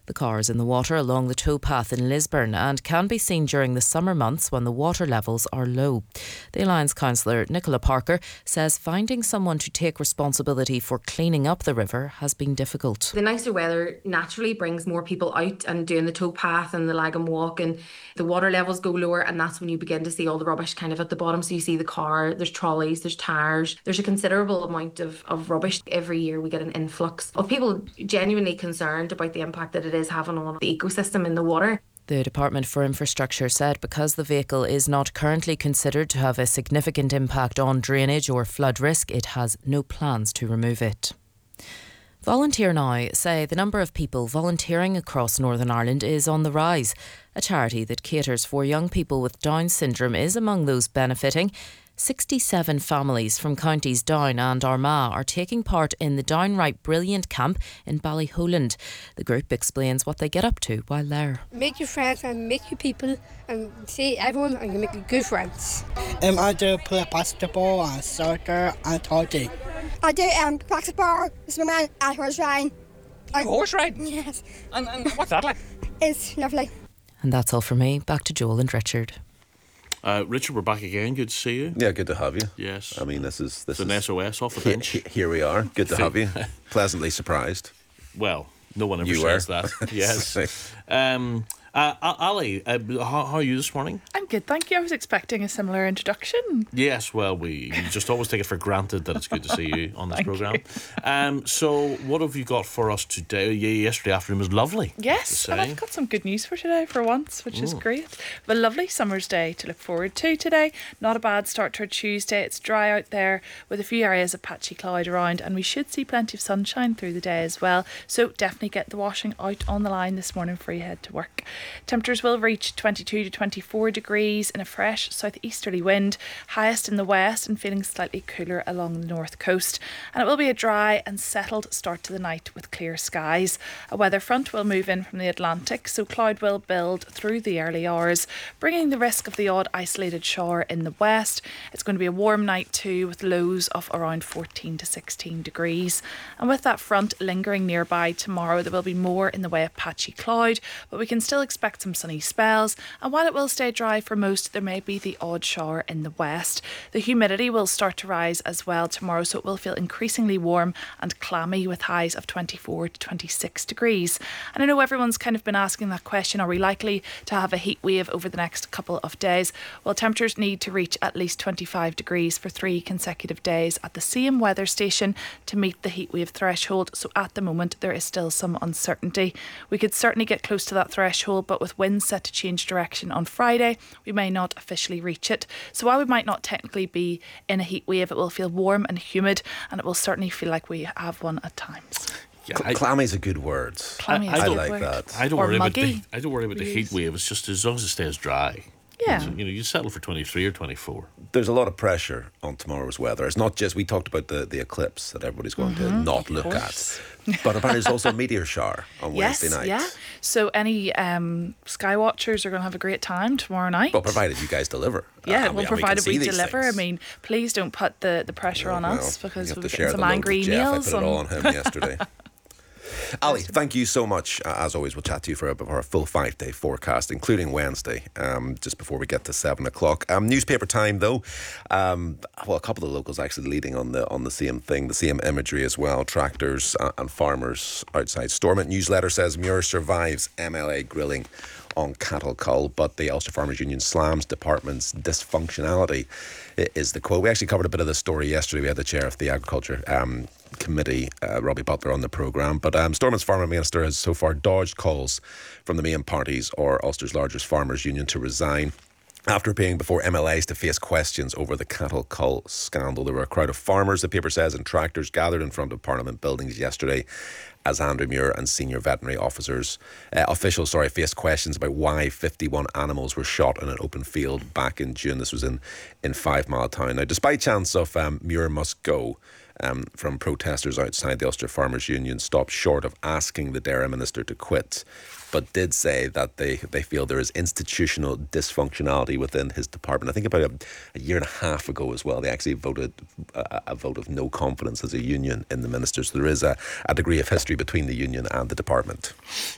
The car is in the water along the towpath in Lisburn and can be seen during the summer months when the water levels are low. The Alliance councillor Nicola Parker says finding someone to take responsibility for cleaning up the river has been difficult. The nicer weather naturally brings more people out and doing the towpath and the Lagan Walk, and the water levels go lower, and that's when you begin to see all the rubbish kind of at the bottom. So you see the car, there's trolleys, there's tyres, there's a considerable amount of rubbish. Every year we get an influx of people genuinely concerned about the impact that it is having on the ecosystem in the water. The Department for Infrastructure said because the vehicle is not currently considered to have a significant impact on drainage or flood risk, it has no plans to remove it. Volunteer Now say the number of people volunteering across Northern Ireland is on the rise. A charity that caters for young people with Down syndrome is among those benefiting. 67 families from counties Down and Armagh are taking part in the Downright Brilliant camp in Ballyholand. The group explains what they get up to while there. Make your friends and make your people and see everyone and you make good friends. I do play basketball and soccer and hockey. I do basketball, swimming and horse riding. Horse riding? Yes. And what's that like? It's lovely. And that's all from me. Back to Joel and Richard. Richard, we're back again. Good to see you. Yeah, good to have you. Yes. I mean, this is an SOS off the bench. Here we are. Good to have you. Pleasantly surprised. Well, no one ever You says were. that. Yes. Ali, how are you this morning? I'm good, thank you. I was expecting a similar introduction. Yes, well, we just always take it for granted that it's good to see you on this programme. So, what have you got for us today? Yesterday afternoon was lovely. Yes, and I've got some good news for today for once, which is great. A lovely summer's day to look forward to today. Not a bad start to our Tuesday. It's dry out there with a few areas of patchy cloud around, and we should see plenty of sunshine through the day as well. So definitely get the washing out on the line this morning before you head to work. Temperatures will reach 22 to 24 degrees in a fresh southeasterly wind, highest in the west and feeling slightly cooler along the north coast. And it will be a dry and settled start to the night with clear skies. A weather front will move in from the Atlantic, so cloud will build through the early hours, bringing the risk of the odd isolated shower in the west. It's going to be a warm night too, with lows of around 14 to 16 degrees. And with that front lingering nearby tomorrow, there will be more in the way of patchy cloud, but we can still expect some sunny spells, and while it will stay dry for most, there may be the odd shower in the west. The humidity will start to rise as well tomorrow, so it will feel increasingly warm and clammy with highs of 24 to 26 degrees. And I know everyone's kind of been asking that question, are we likely to have a heat wave over the next couple of days? Well, temperatures need to reach at least 25 degrees for 3 consecutive days at the same weather station to meet the heat wave threshold, so at the moment there is still some uncertainty. We could certainly get close to that threshold, but with winds set to change direction on Friday, we may not officially reach it. So while we might not technically be in a heat wave, it will feel warm and humid, and it will certainly feel like we have one at times. Yeah, Clammy's a good word. I like that. I don't worry about the heat wave. It's just as long as it stays dry. Yeah. You settle for 23 or 24. There's a lot of pressure on tomorrow's weather. It's not just, we talked about the eclipse that everybody's going to not look at. But apparently there's also a meteor shower on Wednesday night. Yeah. So any sky watchers are going to have a great time tomorrow night. Well, provided you guys deliver. Yeah, provided we deliver. Things. I mean, please don't put the pressure on us, because we'll get some angry emails. I put it all on him yesterday. Ali, Awesome. thank you so much. As always, we'll chat to you for a full 5-day forecast, including Wednesday, just before we get to 7 o'clock. Newspaper time, though. A couple of the locals actually leading on the same thing, the same imagery as well. Tractors and farmers outside Stormont. Newsletter says Muir survives MLA grilling on cattle cull, but the Ulster Farmers Union slams department's dysfunctionality, is the quote. We actually covered a bit of this story yesterday. We had the chair of the Agriculture Committee, Robbie Butler, on the programme. But Stormont's Farmer Minister has so far dodged calls from the main parties or Ulster's largest farmers' union to resign after appearing before MLAs to face questions over the cattle cull scandal. There were a crowd of farmers, the paper says, and tractors gathered in front of Parliament buildings yesterday as Andrew Muir and senior veterinary officials faced questions about why 51 animals were shot in an open field back in June. This was in 5 Mile Town. Now, despite chants of Muir must go from protesters outside the Ulster Farmers Union, stopped short of asking the Dairy Minister to quit, but did say that they feel there is institutional dysfunctionality within his department. I think about a year and a half ago as well, they actually voted a vote of no confidence as a union in the minister. So there is a degree of history between the union and the department.